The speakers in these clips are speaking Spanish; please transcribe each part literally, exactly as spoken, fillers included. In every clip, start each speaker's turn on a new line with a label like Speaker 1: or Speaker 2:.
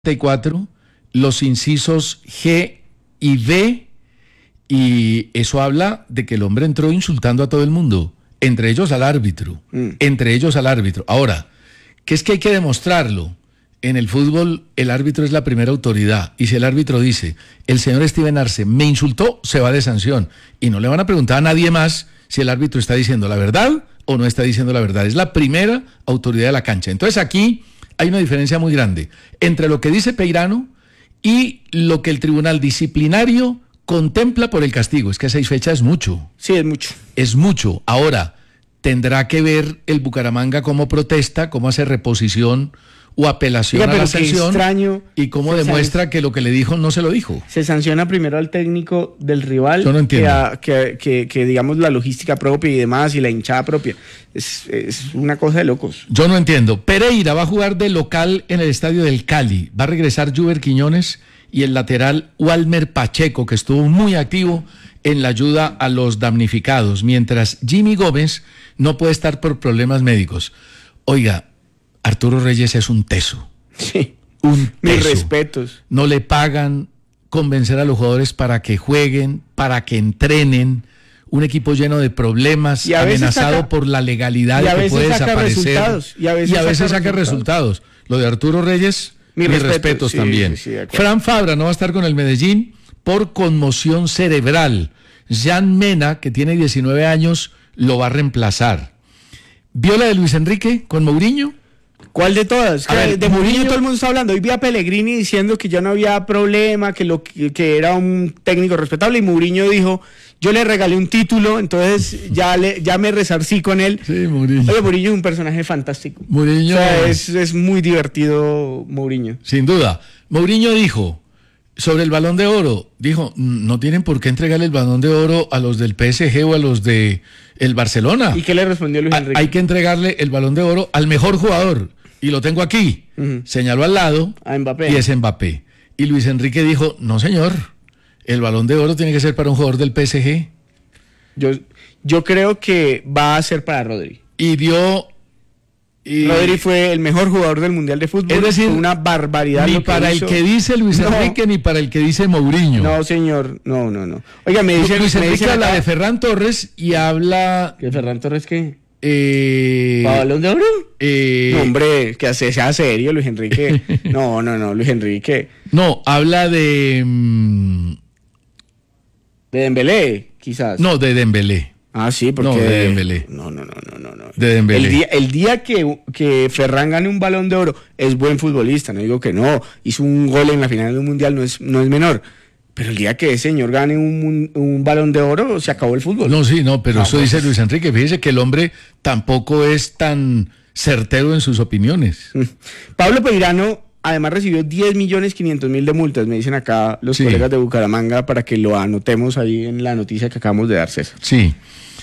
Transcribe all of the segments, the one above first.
Speaker 1: y cuatro, los incisos G y B, y eso habla de que el hombre entró insultando a todo el mundo, entre ellos al árbitro, mm. entre ellos al árbitro. Ahora, ¿qué es que hay que demostrarlo? En el fútbol el árbitro es la primera autoridad, y si el árbitro dice, el señor Steven Arce me insultó, se va de sanción, y no le van a preguntar a nadie más si el árbitro está diciendo la verdad o no está diciendo la verdad. Es la primera autoridad de la cancha. Entonces aquí hay una diferencia muy grande entre lo que dice Peirano y lo que el tribunal disciplinario contempla por el castigo. Es que seis fechas es mucho.
Speaker 2: Sí, es mucho.
Speaker 1: Es mucho. Ahora, tendrá que ver el Bucaramanga cómo protesta, cómo hace reposición o apelación
Speaker 2: Oiga,
Speaker 1: a la sanción
Speaker 2: extraño,
Speaker 1: y cómo demuestra que lo que le dijo no se lo dijo.
Speaker 2: Se sanciona primero al técnico del rival.
Speaker 1: Yo no entiendo.
Speaker 2: Que, a, que, que, que digamos la logística propia y demás y la hinchada propia. Es, es una cosa de locos.
Speaker 1: Yo no entiendo. Pereira va a jugar de local en el estadio del Cali. Va a regresar Juber Quiñones y el lateral Walmer Pacheco, que estuvo muy activo en la ayuda a los damnificados, mientras Jimmy Gómez no puede estar por problemas médicos. Oiga, Arturo Reyes es un teso.
Speaker 2: Sí.
Speaker 1: Un teso.
Speaker 2: Mis respetos.
Speaker 1: No le pagan convencer a los jugadores para que jueguen, para que entrenen. Un equipo lleno de problemas,
Speaker 2: y amenazado
Speaker 1: saca, por la legalidad de que puede desaparecer.
Speaker 2: Resultados, y a veces,
Speaker 1: y a veces
Speaker 2: saca,
Speaker 1: saca resultados. resultados. Lo de Arturo Reyes, mis, mis respetos, respetos sí, también. Sí, sí, Fran Fabra no va a estar con el Medellín por conmoción cerebral. Jan Mena, que tiene diecinueve años, lo va a reemplazar. ¿Vio la de Luis Enrique con Mourinho?
Speaker 2: ¿Cuál de todas? A ver, de Mourinho todo el mundo está hablando. Hoy vi a Pellegrini diciendo que ya no había problema, que lo que, que era un técnico respetable, y Mourinho dijo, yo le regalé un título, entonces ya le ya me resarcí con él.
Speaker 1: Sí, Mourinho.
Speaker 2: Oye, Mourinho es un personaje fantástico.
Speaker 1: Mourinho.
Speaker 2: O sea, es, es muy divertido Mourinho.
Speaker 1: Sin duda. Mourinho dijo sobre el Balón de Oro, dijo, no tienen por qué entregarle el Balón de Oro a los del P S G o a los de el Barcelona.
Speaker 2: ¿Y qué le respondió Luis Enrique?
Speaker 1: Hay que entregarle el Balón de Oro al mejor jugador. Y lo tengo aquí. Uh-huh. Señaló al lado.
Speaker 2: A Mbappé.
Speaker 1: Y es Mbappé. Y Luis Enrique dijo, no señor, el Balón de Oro tiene que ser para un jugador del P S G.
Speaker 2: Yo, yo creo que va a ser para Rodri.
Speaker 1: Y dio... Y...
Speaker 2: Rodri fue el mejor jugador del Mundial de Fútbol.
Speaker 1: Es decir,
Speaker 2: fue una barbaridad.
Speaker 1: Ni
Speaker 2: lo que
Speaker 1: para
Speaker 2: hizo.
Speaker 1: el que dice Luis Enrique, no. ni para el que dice Mourinho.
Speaker 2: No, señor. No, no, no. Oiga, me dice
Speaker 1: Luis
Speaker 2: me
Speaker 1: Enrique
Speaker 2: dice
Speaker 1: habla
Speaker 2: acá...
Speaker 1: de Ferran Torres y habla...
Speaker 2: ¿Qué Ferran Torres qué?
Speaker 1: Eh...
Speaker 2: ¿Para Balón de Oro?
Speaker 1: Eh...
Speaker 2: No, hombre, que sea serio, Luis Enrique. No, no, no, Luis Enrique.
Speaker 1: No, habla de... Um...
Speaker 2: De Dembélé, quizás.
Speaker 1: No, de Dembélé.
Speaker 2: Ah, sí, porque...
Speaker 1: No, de Dembélé.
Speaker 2: No, no, no, no, no. no.
Speaker 1: De Dembélé.
Speaker 2: El día, el día que, que Ferran gane un Balón de Oro, es buen futbolista, no digo que no. Hizo un gol en la final del Mundial, no es, no es menor. Pero el día que ese señor gane un, un, un Balón de Oro, se acabó el fútbol.
Speaker 1: No, sí, no, pero
Speaker 2: no,
Speaker 1: eso
Speaker 2: pues...
Speaker 1: dice Luis Enrique. Fíjese que el hombre tampoco es tan certero en sus opiniones.
Speaker 2: Pablo Peirano, además, recibió diez millones quinientos mil de multas, me dicen acá los sí. colegas de Bucaramanga, para que lo anotemos ahí en la noticia que acabamos de dar, César.
Speaker 1: Sí.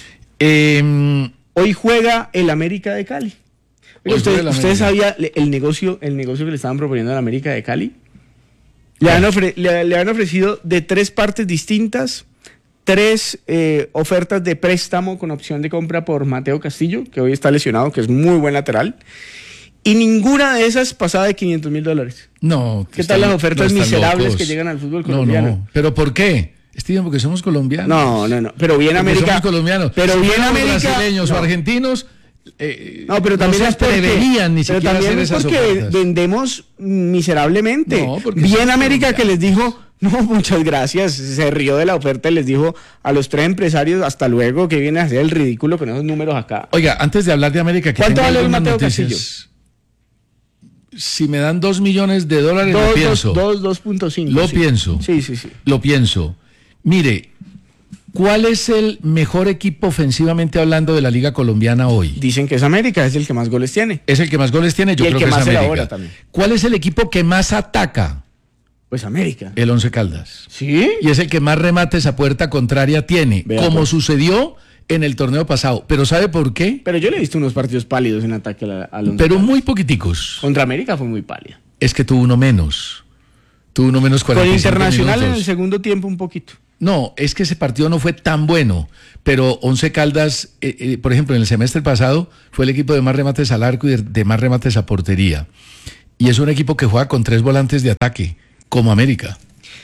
Speaker 1: Eh,
Speaker 2: Hoy juega el América de Cali. Oye, ¿Usted, ¿Usted sabía el negocio, el negocio que le estaban proponiendo al América de Cali? Le han, ofre, le, le han ofrecido de tres partes distintas, tres eh, ofertas de préstamo con opción de compra por Mateo Castillo, que hoy está lesionado, que es muy buen lateral, y ninguna de esas pasaba de quinientos mil dólares.
Speaker 1: No.
Speaker 2: ¿Qué tal las ofertas no miserables locos. que llegan al fútbol colombiano?
Speaker 1: No, no. ¿Pero por qué? Steven, porque somos colombianos.
Speaker 2: No, no, no. Pero bien
Speaker 1: porque
Speaker 2: América.
Speaker 1: Somos colombianos.
Speaker 2: Pero
Speaker 1: si
Speaker 2: bien América.
Speaker 1: Brasileños
Speaker 2: no.
Speaker 1: o argentinos. Eh,
Speaker 2: no, pero también
Speaker 1: no
Speaker 2: es porque,
Speaker 1: atreverían ni
Speaker 2: pero
Speaker 1: siquiera
Speaker 2: también
Speaker 1: hacer
Speaker 2: es
Speaker 1: esas
Speaker 2: porque
Speaker 1: ofertas.
Speaker 2: vendemos miserablemente.
Speaker 1: No,
Speaker 2: bien América que les dijo, no, muchas gracias, se rió de la oferta y les dijo a los tres empresarios, hasta luego, que viene a hacer el ridículo con esos números acá.
Speaker 1: Oiga, antes de hablar de América, que
Speaker 2: ¿cuánto vale el
Speaker 1: Mateo
Speaker 2: noticias?
Speaker 1: Castillo? Si me dan dos millones de dólares,
Speaker 2: dos,
Speaker 1: lo pienso.
Speaker 2: Dos, dos punto cinco.
Speaker 1: Lo
Speaker 2: sí.
Speaker 1: pienso.
Speaker 2: Sí, sí, sí.
Speaker 1: Lo pienso. Mire, ¿cuál es el mejor equipo ofensivamente hablando de la Liga Colombiana hoy?
Speaker 2: Dicen que es América, es el que más goles tiene.
Speaker 1: Es el que más goles tiene, yo
Speaker 2: y el
Speaker 1: creo
Speaker 2: que,
Speaker 1: que
Speaker 2: más
Speaker 1: es América.
Speaker 2: Elabora también.
Speaker 1: ¿Cuál es el equipo que más ataca?
Speaker 2: Pues América.
Speaker 1: El Once Caldas.
Speaker 2: ¿Sí?
Speaker 1: Y es el que más remates a puerta contraria tiene,
Speaker 2: Vea,
Speaker 1: como
Speaker 2: pues.
Speaker 1: sucedió en el torneo pasado. ¿Pero sabe por qué?
Speaker 2: Pero yo le he visto unos partidos pálidos en ataque al, al Once
Speaker 1: Pero
Speaker 2: Caldas.
Speaker 1: muy poquiticos.
Speaker 2: Contra América fue muy pálida.
Speaker 1: Es que tuvo uno menos. Tuvo uno menos cuarenta y cinco
Speaker 2: Con Internacional
Speaker 1: minutos.
Speaker 2: en el segundo tiempo un poquito.
Speaker 1: No, es que ese partido no fue tan bueno, pero Once Caldas, eh, eh, por ejemplo, en el semestre pasado fue el equipo de más remates al arco y de, de más remates a portería. Y es un equipo que juega con tres volantes de ataque, como América.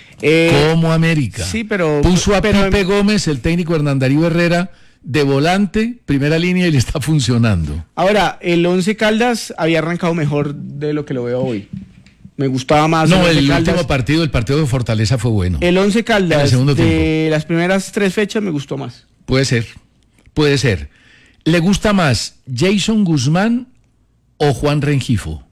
Speaker 1: Eh, como América.
Speaker 2: Sí, pero...
Speaker 1: Puso a
Speaker 2: pero,
Speaker 1: Pipe Gómez, el técnico Hernán Darío Herrera, de volante, primera línea, y le está funcionando.
Speaker 2: Ahora, el Once Caldas había arrancado mejor de lo que lo veo hoy. Me gustaba más.
Speaker 1: No, el, el último partido, el partido de Fortaleza fue bueno.
Speaker 2: El Once Caldas
Speaker 1: el
Speaker 2: de
Speaker 1: tiempo.
Speaker 2: Las primeras tres fechas me gustó más.
Speaker 1: Puede ser, puede ser. ¿Le gusta más Jason Guzmán o Juan Rengifo?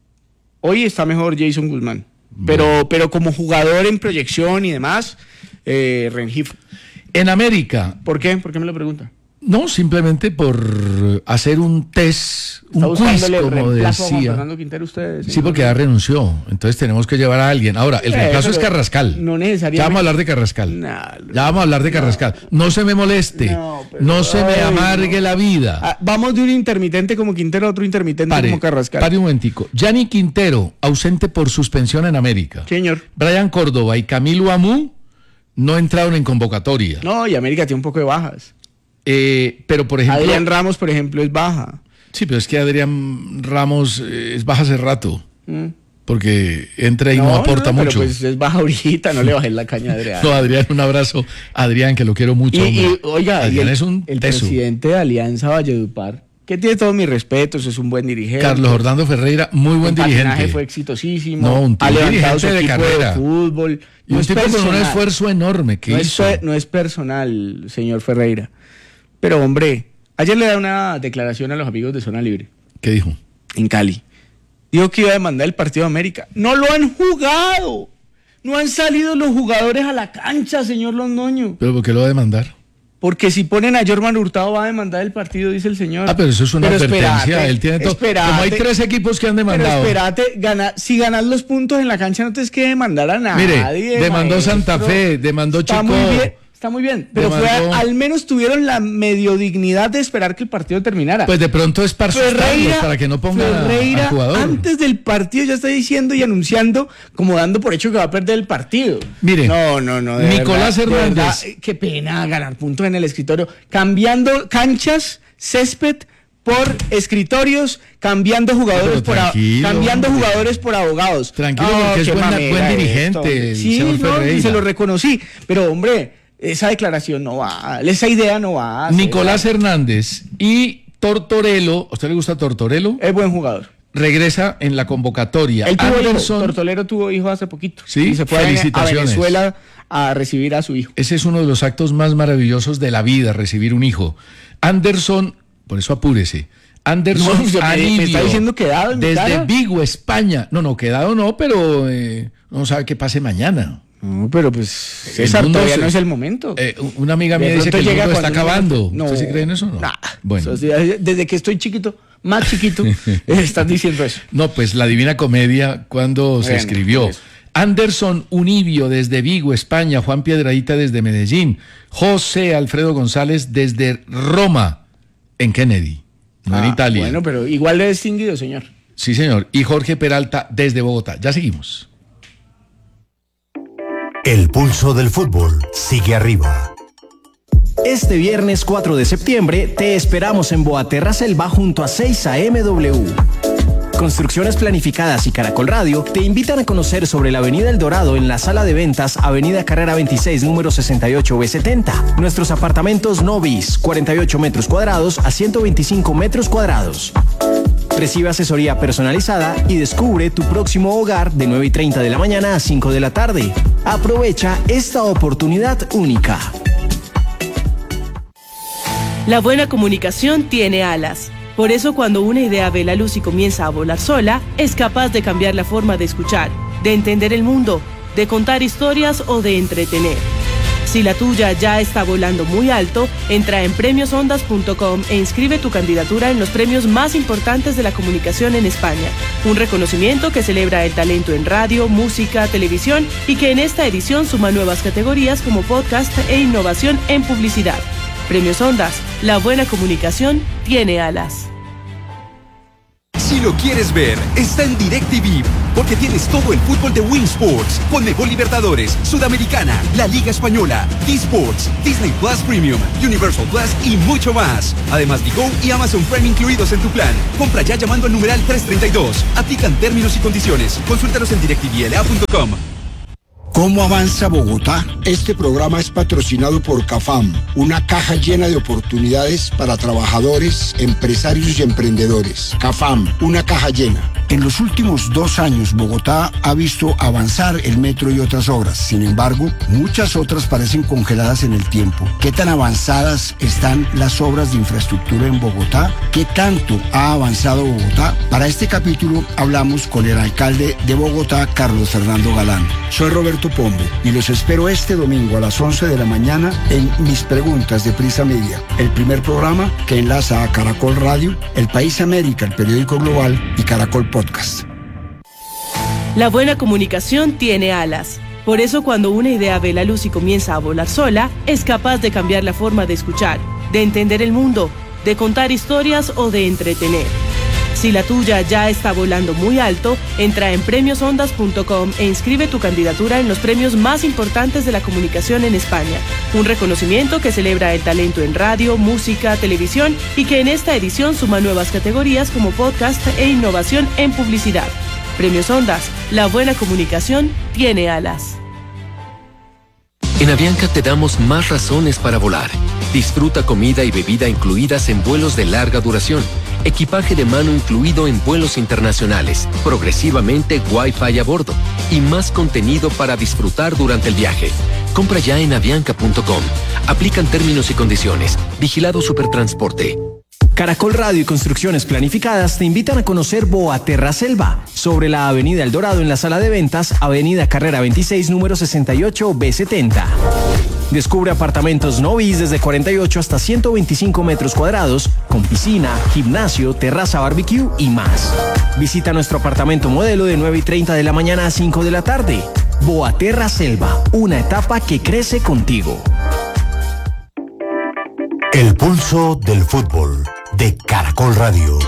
Speaker 2: Hoy está mejor Jason Guzmán. Bueno. Pero, pero como jugador en proyección y demás, eh, Rengifo.
Speaker 1: En América.
Speaker 2: ¿Por qué? ¿Por qué me lo pregunta?
Speaker 1: No, simplemente por hacer un test, un quiz, como decía.
Speaker 2: Fernando Quintero, usted,
Speaker 1: sí, porque ya renunció. Entonces tenemos que llevar a alguien. Ahora, el eh, reemplazo es Carrascal.
Speaker 2: No necesariamente.
Speaker 1: Ya vamos a hablar de Carrascal.
Speaker 2: No,
Speaker 1: ya vamos a hablar de Carrascal. No, no se me moleste. No, pero, no se me amargue no. la vida.
Speaker 2: Ah, vamos de un intermitente como Quintero a otro intermitente
Speaker 1: pare,
Speaker 2: como Carrascal.
Speaker 1: Pare un momentico. Gianni Quintero, ausente por suspensión en América.
Speaker 2: Señor.
Speaker 1: Brian Córdoba y Camilo Amú no entraron en convocatoria.
Speaker 2: No, y América tiene un poco de bajas.
Speaker 1: Eh, pero por ejemplo...
Speaker 2: Adrián Ramos, por ejemplo, es baja.
Speaker 1: Sí, pero es que Adrián Ramos eh, es baja hace rato. Mm. Porque entra y no, no aporta
Speaker 2: no,
Speaker 1: mucho.
Speaker 2: Pero pues es baja ahorita, no le bajes la caña a Adrián.
Speaker 1: No, Adrián, un abrazo. Adrián, que lo quiero mucho.
Speaker 2: Y, y oiga,
Speaker 1: Adrián
Speaker 2: el,
Speaker 1: es un
Speaker 2: el
Speaker 1: teso.
Speaker 2: presidente de Alianza Valledupar, que tiene todos mis respetos, es un buen dirigente.
Speaker 1: Carlos Orlando Ferreira, muy buen dirigente. El patinaje
Speaker 2: fue exitosísimo.
Speaker 1: No, un
Speaker 2: ha levantado su
Speaker 1: de
Speaker 2: equipo
Speaker 1: carrera.
Speaker 2: de fútbol.
Speaker 1: Y un tipo con un esfuerzo enorme que
Speaker 2: no
Speaker 1: hizo.
Speaker 2: Es, no es personal, señor Ferreira. Pero hombre, ayer le da una declaración a los amigos de Zona Libre.
Speaker 1: ¿Qué dijo?
Speaker 2: En Cali. Dijo que iba a demandar el partido de América. ¡No lo han jugado! No han salido los jugadores a la cancha, señor Londoño.
Speaker 1: ¿Pero por qué lo va a demandar?
Speaker 2: Porque si ponen a Jorman Hurtado va a demandar el partido, dice el señor.
Speaker 1: Ah, pero eso es una
Speaker 2: pero
Speaker 1: advertencia.
Speaker 2: Esperate,
Speaker 1: Él tiene todo.
Speaker 2: Esperate,
Speaker 1: Como hay tres equipos que han demandado.
Speaker 2: Pero espérate, gana, si ganas los puntos en la cancha no tienes que demandar a nadie.
Speaker 1: Mire, demandó maestro. Santa Fe, demandó
Speaker 2: Está
Speaker 1: Chico.
Speaker 2: Muy bien. Está muy bien, pero fue a, al menos tuvieron la medio dignidad de esperar que el partido terminara.
Speaker 1: Pues de pronto es para asustarlos, para que no pongan
Speaker 2: Ferreira,
Speaker 1: al jugador.
Speaker 2: Antes del partido ya está diciendo y anunciando, como dando por hecho que va a perder el partido.
Speaker 1: Mire,
Speaker 2: no, no, no. De
Speaker 1: Nicolás
Speaker 2: verdad,
Speaker 1: Hernández.
Speaker 2: De verdad, qué pena ganar puntos en el escritorio. Cambiando canchas, césped por escritorios, cambiando jugadores por a, cambiando jugadores por abogados.
Speaker 1: Tranquilo, oh, porque es buena, buen dirigente.
Speaker 2: El sí, no, y se lo reconocí. Pero hombre, esa declaración no va, esa idea no va.
Speaker 1: Nicolás ser, Hernández y Tortorelo, ¿a usted le gusta Tortorelo?
Speaker 2: Es buen jugador.
Speaker 1: Regresa en la convocatoria.
Speaker 2: Él tuvo Anderson, hijo, Tortorelo tuvo hijo hace poquito.
Speaker 1: Sí,
Speaker 2: y se fue
Speaker 1: felicitaciones.
Speaker 2: a Venezuela a recibir a su hijo.
Speaker 1: Ese es uno de los actos más maravillosos de la vida, recibir un hijo. Anderson, por eso apúrese. Anderson
Speaker 2: no, me, me está diciendo quedado en
Speaker 1: desde
Speaker 2: cara.
Speaker 1: Vigo, España. No, no, quedado no, pero eh, no sabe qué pase mañana.
Speaker 2: No, pero pues César, todavía se, no es el momento.
Speaker 1: Eh, una amiga mía dice que el mundo está acabando. No, ¿usted sí cree en eso o no?
Speaker 2: Nah, bueno. Eso, desde que estoy chiquito, más chiquito, están diciendo eso.
Speaker 1: No, pues la Divina Comedia, cuando bueno, se escribió. Pues. Anderson Unibio desde Vigo, España. Juan Piedradita desde Medellín. José Alfredo González desde Roma, en Kennedy, no ah, en Italia.
Speaker 2: Bueno, pero igual de distinguido, señor.
Speaker 1: Sí, señor. Y Jorge Peralta desde Bogotá. Ya seguimos.
Speaker 3: El pulso del fútbol sigue arriba.
Speaker 4: Este viernes cuatro de septiembre te esperamos en Boaterra Selva junto a seis A M W. Construcciones Planificadas y Caracol Radio te invitan a conocer sobre la Avenida El Dorado en la sala de ventas Avenida Carrera veintiséis, número sesenta y ocho B setenta. Nuestros apartamentos Novis, cuarenta y ocho metros cuadrados a ciento veinticinco metros cuadrados. Recibe asesoría personalizada y descubre tu próximo hogar de nueve y treinta de la mañana a cinco de la tarde. Aprovecha esta oportunidad única.
Speaker 5: La buena comunicación tiene alas. Por eso cuando una idea ve la luz y comienza a volar sola, es capaz de cambiar la forma de escuchar, de entender el mundo, de contar historias o de entretener. Si la tuya ya está volando muy alto, entra en premios ondas punto com e inscribe tu candidatura en los premios más importantes de la comunicación en España. Un reconocimiento que celebra el talento en radio, música, televisión y que en esta edición suma nuevas categorías como podcast e innovación en publicidad. Premios Ondas, la buena comunicación tiene alas.
Speaker 6: Si lo quieres ver, está en DirecTV. porque tienes todo el fútbol de Win Sports, Conmebol Libertadores, Sudamericana, la Liga Española, D-Sports, Disney Plus Premium, Universal Plus y mucho más. Además, Digo y Amazon Prime incluidos en tu plan. Compra ya llamando al numeral trescientos treinta y dos. Aplican términos y condiciones. Consúltalos en directvla punto com.
Speaker 7: ¿Cómo avanza Bogotá? Este programa es patrocinado por CAFAM, una caja llena de oportunidades para trabajadores, empresarios y emprendedores. CAFAM, una caja llena. En los últimos dos años, Bogotá ha visto avanzar el metro y otras obras. Sin embargo, muchas otras parecen congeladas en el tiempo. ¿Qué tan avanzadas están las obras de infraestructura en Bogotá? ¿Qué tanto ha avanzado Bogotá? Para este capítulo hablamos con el alcalde de Bogotá, Carlos Fernando Galán. Soy Roberto Pombo y los espero este domingo a las once de la mañana en Mis Preguntas de Prisa Media, el primer programa que enlaza a Caracol Radio, El País América, el periódico global y Caracol Podcast.
Speaker 5: La buena comunicación tiene alas. Por eso cuando una idea ve la luz y comienza a volar sola, es capaz de cambiar la forma de escuchar, de entender el mundo, de contar historias o de entretener. Si la tuya ya está volando muy alto, entra en premios ondas punto com e inscribe tu candidatura en los premios más importantes de la comunicación en España. Un reconocimiento que celebra el talento en radio, música, televisión y que en esta edición suma nuevas categorías como podcast e innovación en publicidad. Premios Ondas, la buena comunicación tiene alas.
Speaker 8: En Avianca te damos más razones para volar. Disfruta comida y bebida incluidas en vuelos de larga duración. Equipaje de mano incluido en vuelos internacionales, progresivamente Wi-Fi a bordo y más contenido para disfrutar durante el viaje. Compra ya en avianca punto com. Aplican términos y condiciones. Vigilado Supertransporte.
Speaker 4: Caracol Radio y Construcciones Planificadas te invitan a conocer Boaterra Selva, sobre la Avenida El Dorado en la sala de ventas, Avenida Carrera veintiséis, número sesenta y ocho B setenta. Descubre apartamentos Novis desde cuarenta y ocho hasta ciento veinticinco metros cuadrados, con piscina, gimnasio, terraza barbecue y más. Visita nuestro apartamento modelo de nueve y treinta de la mañana a cinco de la tarde. Boaterra Selva, una etapa que crece contigo.
Speaker 3: El pulso del fútbol de Caracol Radio.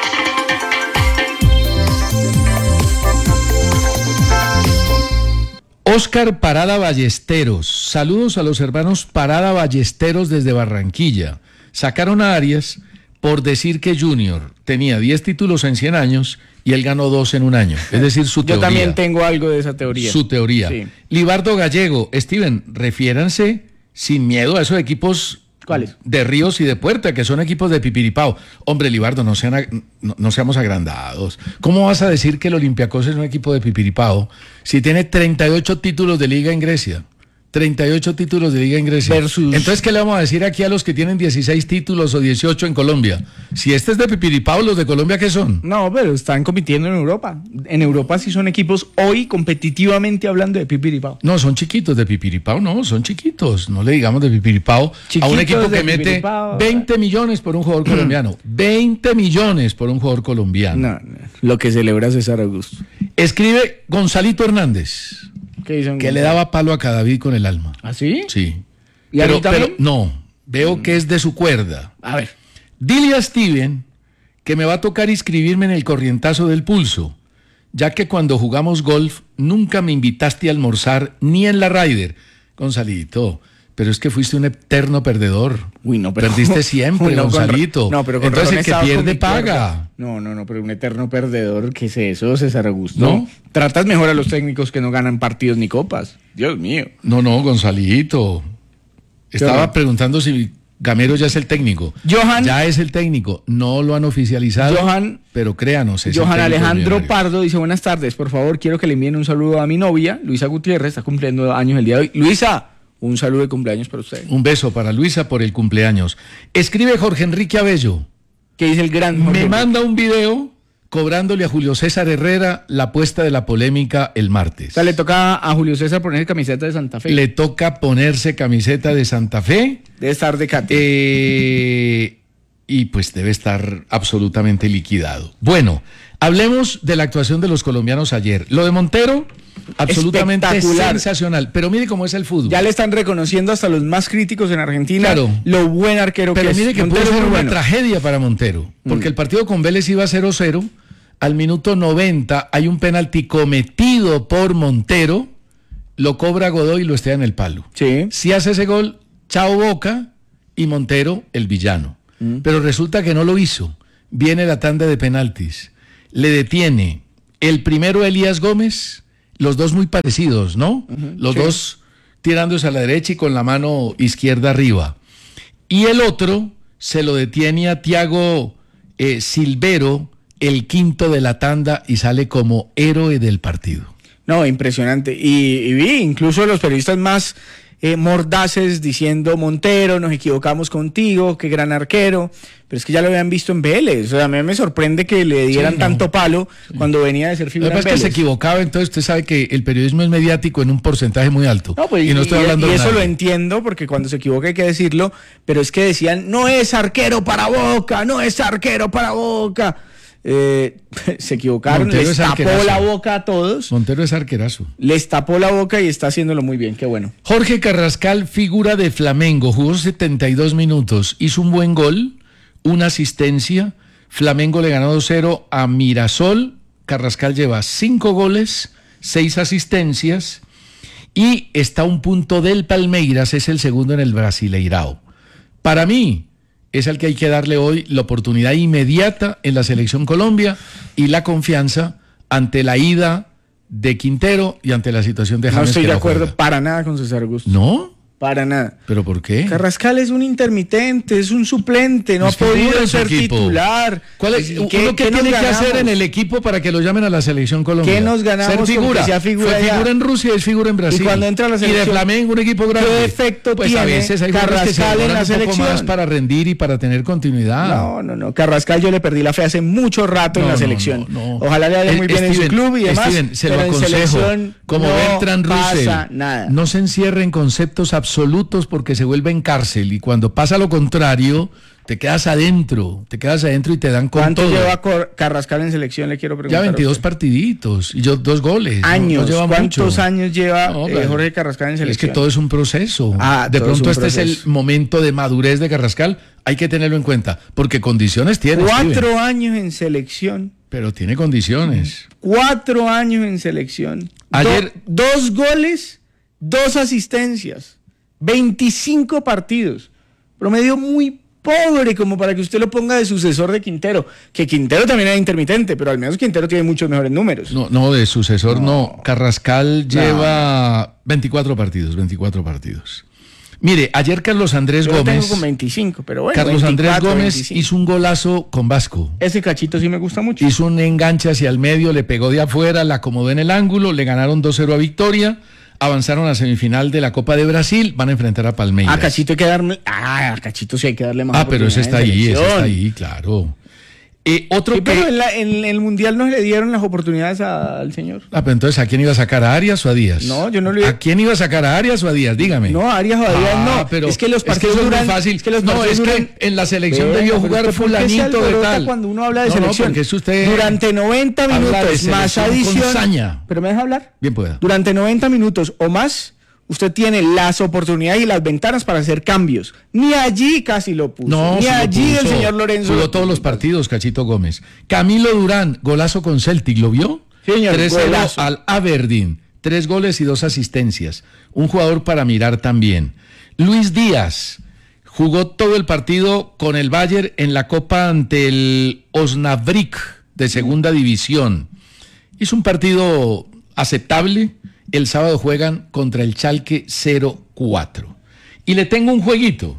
Speaker 1: Óscar Parada Ballesteros. Saludos a los hermanos Parada Ballesteros desde Barranquilla. Sacaron a Arias por decir que Junior tenía diez títulos en cien años y él ganó dos en un año. Es decir, su teoría.
Speaker 2: Yo también tengo algo de esa teoría.
Speaker 1: Su teoría.
Speaker 2: Sí.
Speaker 1: Libardo Gallego. Steven, refiéranse sin miedo a esos equipos.
Speaker 2: ¿Cuáles?
Speaker 1: De Ríos y de Puerta, que son equipos de Pipiripao. Hombre, Libardo, no, sean, no, no seamos agrandados. ¿Cómo vas a decir que el Olympiacos es un equipo de Pipiripao si tiene treinta y ocho títulos de liga en Grecia? treinta y ocho títulos de liga en Grecia.
Speaker 2: Versus...
Speaker 1: Entonces, ¿qué le vamos a decir aquí a los que tienen dieciséis títulos o dieciocho en Colombia? Si este es de Pipiripao, ¿los de Colombia qué son?
Speaker 2: No, pero están compitiendo en Europa. En Europa sí son equipos hoy competitivamente hablando de Pipiripao.
Speaker 1: No, son chiquitos de Pipiripao, no, son chiquitos. No le digamos de Pipiripao
Speaker 2: chiquitos
Speaker 1: a un equipo que mete
Speaker 2: Pipiripao.
Speaker 1: veinte millones por un jugador colombiano. veinte millones por un jugador colombiano.
Speaker 2: No, no, lo que celebra César Augusto.
Speaker 1: Escribe Gonzalito Hernández.
Speaker 2: ¿Qué dicen?
Speaker 1: Que le daba palo a Cadavid con el alma.
Speaker 2: ¿Ah, sí?
Speaker 1: Sí.
Speaker 2: ¿Y a
Speaker 1: pero,
Speaker 2: mí también?
Speaker 1: pero no, veo mm. que es de su cuerda.
Speaker 2: A ver.
Speaker 1: Dile a Steven que me va a tocar inscribirme en el corrientazo del pulso, ya que cuando jugamos golf nunca me invitaste a almorzar ni en la Ryder. Gonzalito, pero es que fuiste un eterno perdedor.
Speaker 2: Uy, no, pero
Speaker 1: perdiste siempre,
Speaker 2: Uy, no,
Speaker 1: Gonzalito.
Speaker 2: Con, no, pero con
Speaker 1: entonces el que pierde paga.
Speaker 2: Cuerda. No, no, no, pero un eterno perdedor, ¿qué es eso, César Augusto?
Speaker 1: ¿No?
Speaker 2: Tratas mejor a los técnicos que no ganan partidos ni copas. Dios mío.
Speaker 1: No, no, Gonzalito. Estaba ¿Qué? preguntando si Gamero ya es el técnico.
Speaker 2: Johan.
Speaker 1: Ya es el técnico. No lo han oficializado.
Speaker 2: Johan.
Speaker 1: Pero créanos. Es
Speaker 2: Johan Alejandro Pardo dice: buenas tardes, por favor, quiero que le envíen un saludo a mi novia, Luisa Gutiérrez, está cumpliendo años el día de hoy. Luisa, un saludo de cumpleaños para usted.
Speaker 1: Un beso para Luisa por el cumpleaños. Escribe Jorge Enrique Abello.
Speaker 2: ¿Qué dice el gran Jorge?
Speaker 1: Me manda un video cobrándole a Julio César Herrera la apuesta de la polémica el martes.
Speaker 2: O sea, le toca a Julio César ponerse camiseta de Santa Fe.
Speaker 1: Le toca ponerse camiseta de Santa Fe.
Speaker 2: Debe estar de cate.
Speaker 1: Eh, y pues debe estar absolutamente liquidado. Bueno, hablemos de la actuación de los colombianos ayer. Lo de Montero, absolutamente sensacional. Pero mire cómo es el fútbol.
Speaker 2: Ya le están reconociendo hasta los más críticos en Argentina
Speaker 1: claro.
Speaker 2: lo buen arquero
Speaker 1: pero
Speaker 2: que
Speaker 1: es. Pero mire que
Speaker 2: Montero
Speaker 1: puede ser una
Speaker 2: bueno.
Speaker 1: tragedia para Montero. Porque mm. el partido con Vélez iba cero cero. al minuto noventa hay un penalti cometido por Montero, lo cobra Godoy y lo estrella en el palo.
Speaker 2: Sí.
Speaker 1: Si hace ese gol, chao Boca y Montero el villano. Mm. Pero resulta que no lo hizo. Viene la tanda de penaltis. Le detiene el primero Elías Gómez, los dos muy parecidos, ¿no? Uh-huh, los sí. dos tirándose a la derecha y con la mano izquierda arriba. Y el otro se lo detiene a Thiago eh, Silvero, el quinto de la tanda, y sale como héroe del partido.
Speaker 2: No, impresionante. Y, y vi incluso los periodistas más eh, mordaces diciendo: Montero, nos equivocamos contigo, qué gran arquero. Pero es que ya lo habían visto en Vélez. O sea, a mí me sorprende que le dieran sí, no. tanto palo sí. cuando venía de ser figura en Vélez.
Speaker 1: Lo que pasa es que se equivocaba, entonces usted sabe que el periodismo es mediático en un porcentaje muy alto.
Speaker 2: No, pues, y no estoy y, hablando y de eso nadie. Lo entiendo, porque cuando se equivoca hay que decirlo, pero es que decían: no es arquero para Boca, no es arquero para Boca. Eh, se equivocaron, Montero les tapó arquerazo. La boca a todos.
Speaker 1: Montero es arquerazo.
Speaker 2: Les tapó la boca y está haciéndolo muy bien, qué bueno.
Speaker 1: Jorge Carrascal, figura de Flamengo, jugó setenta y dos minutos, hizo un buen gol, una asistencia. Flamengo le ganó dos cero a Mirasol. Carrascal lleva cinco goles, seis asistencias y está a un punto del Palmeiras, es el segundo en el Brasileirao. Para mí es al que hay que darle hoy la oportunidad inmediata en la Selección Colombia y la confianza ante la ida de Quintero y ante la situación de James.
Speaker 2: No estoy
Speaker 1: de
Speaker 2: acuerdo
Speaker 1: juega.
Speaker 2: para nada con César Augusto.
Speaker 1: ¿No?
Speaker 2: Para nada.
Speaker 1: ¿Pero por qué?
Speaker 2: Carrascal es un intermitente, es un suplente, no, no ha podido ser equipo. titular.
Speaker 1: ¿Cuál es, ¿Qué, ¿qué, ¿qué tiene que hacer en el equipo para que lo llamen a la Selección Colombia?
Speaker 2: ¿Qué nos ganamos?
Speaker 1: Ser figura.
Speaker 2: Sea figura,
Speaker 1: Fue figura en Rusia y es figura en Brasil.
Speaker 2: Y cuando entra a la selección,
Speaker 1: y de Flamengo, un equipo grande.
Speaker 2: ¿Qué efecto
Speaker 1: pues
Speaker 2: tiene
Speaker 1: a veces hay
Speaker 2: Carrascal
Speaker 1: que se
Speaker 2: en la
Speaker 1: un
Speaker 2: selección?
Speaker 1: Poco más para rendir y para tener continuidad.
Speaker 2: No, no, no. Carrascal yo le perdí la fe hace mucho rato no, en la selección. No, no, no. Ojalá le vaya muy bien
Speaker 1: Steven,
Speaker 2: en su club y demás.
Speaker 1: Steven, se
Speaker 2: pero
Speaker 1: lo aconsejo. Como
Speaker 2: no
Speaker 1: Bertrand Russell,
Speaker 2: nada.
Speaker 1: no se encierre en conceptos absolutos porque se vuelve en cárcel. Y cuando pasa lo contrario, te quedas adentro, te quedas adentro y te dan con
Speaker 2: ¿Cuánto
Speaker 1: todo.
Speaker 2: lleva Carrascal en selección? Le quiero preguntar.
Speaker 1: Ya veintidós partiditos y yo dos goles.
Speaker 2: Años.
Speaker 1: No, no lleva
Speaker 2: ¿Cuántos
Speaker 1: mucho.
Speaker 2: años lleva
Speaker 1: no,
Speaker 2: eh, Jorge Carrascal en selección?
Speaker 1: Es que todo es un proceso.
Speaker 2: Ah,
Speaker 1: de pronto
Speaker 2: es
Speaker 1: este
Speaker 2: proceso.
Speaker 1: es el momento de madurez de Carrascal. Hay que tenerlo en cuenta, porque condiciones tiene.
Speaker 2: Cuatro
Speaker 1: Steven.
Speaker 2: años en selección.
Speaker 1: Pero tiene condiciones.
Speaker 2: Cuatro años en selección.
Speaker 1: Ayer
Speaker 2: Do, dos goles, dos asistencias, veinticinco partidos. Promedio muy pobre como para que usted lo ponga de sucesor de Quintero, que Quintero también era intermitente, pero al menos Quintero tiene muchos mejores números.
Speaker 1: No, no, de sucesor no. no. Carrascal no. lleva veinticuatro partidos, veinticuatro partidos. Mire, ayer Carlos Andrés
Speaker 2: Yo
Speaker 1: Gómez...
Speaker 2: Lo tengo con veinticinco, pero bueno.
Speaker 1: Carlos Andrés Gómez
Speaker 2: veinticinco.
Speaker 1: Hizo un golazo con Vasco.
Speaker 2: Ese cachito sí me gusta mucho.
Speaker 1: Hizo un enganche hacia el medio, le pegó de afuera, la acomodó en el ángulo, le ganaron dos cero a Victoria. Avanzaron a semifinal de la Copa de Brasil, van a enfrentar a Palmeiras.
Speaker 2: A Cachito hay que darle, ah, a Cachito sí hay que darle más.
Speaker 1: Ah, pero ese está ahí, ese está ahí, claro. Eh, otro
Speaker 2: sí,
Speaker 1: que...
Speaker 2: pero en, la, en el Mundial no le dieron las oportunidades a, al señor.
Speaker 1: Ah, pero entonces, ¿a quién iba a sacar? ¿A Arias o a Díaz?
Speaker 2: No, yo no le...
Speaker 1: ¿A quién iba a sacar? ¿A Arias o a Díaz? Dígame.
Speaker 2: No, a Arias o a Díaz
Speaker 1: ah,
Speaker 2: no.
Speaker 1: Pero
Speaker 2: es que los partidos
Speaker 1: es que
Speaker 2: duran...
Speaker 1: es muy fácil.
Speaker 2: Es que los
Speaker 1: no, es
Speaker 2: duran...
Speaker 1: que en la selección
Speaker 2: Venga,
Speaker 1: debió jugar fulanito de tal.
Speaker 2: Cuando uno habla de
Speaker 1: no,
Speaker 2: selección.
Speaker 1: No, porque es usted
Speaker 2: durante noventa minutos más adición... ¿Pero me deja hablar?
Speaker 1: Bien pueda.
Speaker 2: Durante noventa minutos o más... Usted tiene las oportunidades y las ventanas para hacer cambios. Ni allí casi lo puso.
Speaker 1: No,
Speaker 2: Ni allí
Speaker 1: puso.
Speaker 2: el señor Lorenzo.
Speaker 1: Jugó todos los partidos, Cachito Gómez. Camilo Durán, golazo con Celtic, ¿lo vio?
Speaker 2: Señor,
Speaker 1: tres cero al Aberdeen. Tres goles y dos asistencias. Un jugador para mirar también. Luis Díaz jugó todo el partido con el Bayern en la Copa ante el Osnabrück de Segunda División. Hizo un partido aceptable. El sábado juegan contra el Schalke cero cuatro. Y le tengo un jueguito.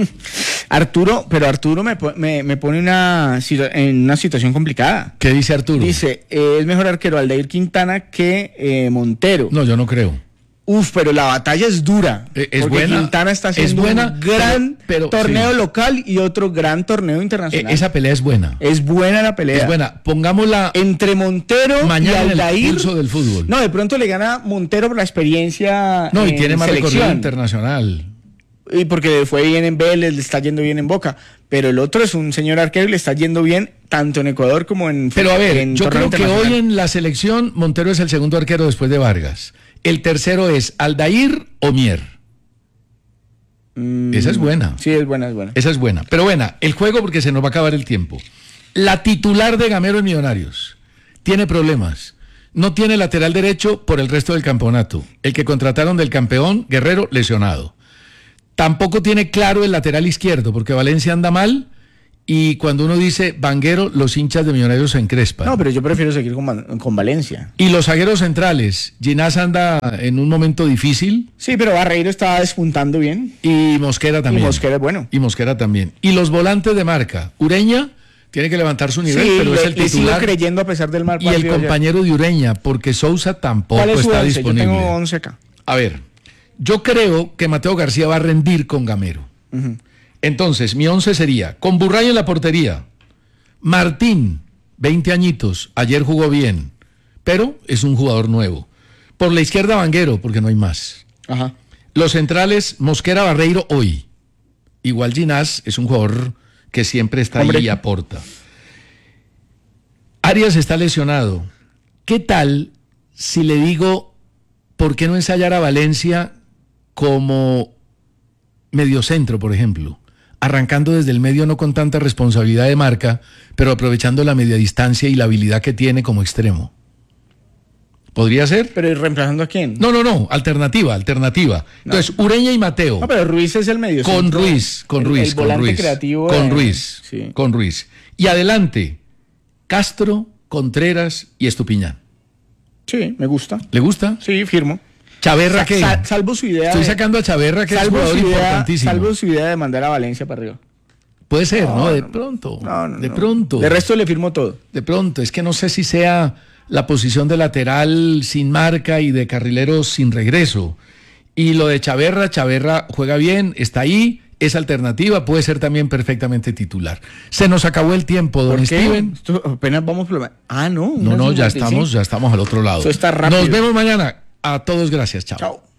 Speaker 2: Arturo, pero Arturo me, me, me pone una, en una situación complicada.
Speaker 1: ¿Qué dice Arturo?
Speaker 2: Dice, eh, es mejor arquero Aldair Quintana que eh, Montero.
Speaker 1: No, yo no creo.
Speaker 2: Uf, pero la batalla es dura.
Speaker 1: Eh, es
Speaker 2: porque
Speaker 1: buena.
Speaker 2: Quintana está haciendo
Speaker 1: es buena,
Speaker 2: un gran
Speaker 1: pero, pero,
Speaker 2: torneo
Speaker 1: sí.
Speaker 2: local y otro gran torneo internacional.
Speaker 1: Eh, esa pelea es buena.
Speaker 2: Es buena la pelea.
Speaker 1: Es buena. Pongámosla
Speaker 2: entre Montero
Speaker 1: mañana
Speaker 2: y Aldair.
Speaker 1: En el pulso del fútbol.
Speaker 2: No, de pronto le gana Montero por la experiencia.
Speaker 1: No, y tiene más
Speaker 2: selección.
Speaker 1: recorrido internacional.
Speaker 2: Y porque fue bien en Vélez, le está yendo bien en Boca. Pero el otro es un señor arquero y le está yendo bien tanto en Ecuador como en...
Speaker 1: Pero a ver,
Speaker 2: en
Speaker 1: yo creo que hoy en la selección Montero es el segundo arquero después de Vargas. El tercero es Aldair o Mier. Mm, Esa es buena.
Speaker 2: Sí, es buena, es buena.
Speaker 1: Esa es buena. Pero buena, el juego porque se nos va a acabar el tiempo. La titular de Gamero en Millonarios. tiene problemas. No tiene lateral derecho por el resto del campeonato. El que contrataron del campeón, Guerrero, lesionado. Tampoco tiene claro el lateral izquierdo, porque Valencia anda mal, y cuando uno dice Vanguero, los hinchas de Millonarios se encrespan.
Speaker 2: No, pero yo prefiero seguir con, con Valencia.
Speaker 1: Y los zagueros centrales, Ginás anda en un momento difícil.
Speaker 2: Sí, pero Barreiro está despuntando bien.
Speaker 1: Y Mosquera también.
Speaker 2: Y Mosquera es bueno.
Speaker 1: Y Mosquera también. Y los volantes de marca, Ureña tiene que levantar su nivel,
Speaker 2: sí,
Speaker 1: pero
Speaker 2: le,
Speaker 1: es el titular.
Speaker 2: Le sigo creyendo a pesar del mal
Speaker 1: partido. Y el compañero ayer. de Ureña, porque Sousa tampoco
Speaker 2: ¿Cuál es
Speaker 1: está
Speaker 2: once?
Speaker 1: disponible.
Speaker 2: Yo tengo once acá.
Speaker 1: A ver, yo creo que Mateo García va a rendir con Gamero. Uh-huh. Entonces, mi once sería, con Burray en la portería, Martín, veinte añitos, ayer jugó bien, pero es un jugador nuevo. Por la izquierda, Vanguero, porque no hay más.
Speaker 2: Ajá.
Speaker 1: Los centrales, Mosquera, Barreiro, hoy. Igual Ginás es un jugador que siempre está Hombre. ahí y aporta. Arias está lesionado. ¿Qué tal si le digo, ¿por qué no ensayar a Valencia como mediocentro, por ejemplo? Arrancando desde el medio, no con tanta responsabilidad de marca, pero aprovechando la media distancia y la habilidad que tiene como extremo. ¿Podría ser?
Speaker 2: ¿Pero reemplazando a quién?
Speaker 1: No, no, no, alternativa, alternativa. No. Entonces, Ureña y Mateo.
Speaker 2: No, pero Ruiz es el medio.
Speaker 1: Con Ruiz, con
Speaker 2: el,
Speaker 1: Ruiz,
Speaker 2: el
Speaker 1: con
Speaker 2: volante
Speaker 1: Ruiz.
Speaker 2: creativo.
Speaker 1: Con
Speaker 2: de...
Speaker 1: Ruiz, sí. con Ruiz. Y adelante, Castro, Contreras y Estupiñán.
Speaker 2: Sí, me gusta.
Speaker 1: ¿Le gusta?
Speaker 2: Sí, firmo.
Speaker 1: Chaverra, ¿qué?
Speaker 2: Sal, salvo su idea.
Speaker 1: Estoy
Speaker 2: de,
Speaker 1: sacando a Chaverra, que es un jugador
Speaker 2: idea,
Speaker 1: importantísimo.
Speaker 2: Salvo su idea de mandar a Valencia para arriba.
Speaker 1: Puede ser, ¿no? ¿no? De
Speaker 2: no,
Speaker 1: pronto.
Speaker 2: No, no,
Speaker 1: de
Speaker 2: no.
Speaker 1: pronto.
Speaker 2: De resto le firmo todo.
Speaker 1: De pronto. Es que no sé si sea la posición de lateral sin marca y de carrilero sin regreso. Y lo de Chaverra, Chaverra juega bien, está ahí, es alternativa, puede ser también perfectamente titular. Se nos acabó el tiempo, don
Speaker 2: ¿Por qué?
Speaker 1: Steven.
Speaker 2: Esto apenas vamos por... Ah, no.
Speaker 1: No, no, ya estamos, ya estamos al otro lado.
Speaker 2: Eso está rápido.
Speaker 1: Nos vemos mañana. A todos, gracias. Chao.
Speaker 2: Chao.